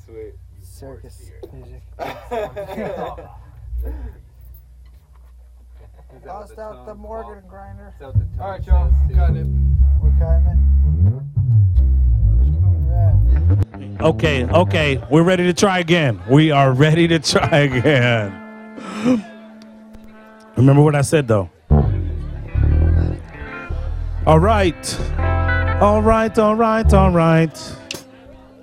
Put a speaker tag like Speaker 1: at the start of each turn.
Speaker 1: it.
Speaker 2: Circus music. Bust out the Morgan grinder.
Speaker 3: All right, y'all. Got it.
Speaker 2: We're cutting it.
Speaker 4: Okay, we're ready to try again. We are ready to try again. Remember what I said, though. All right.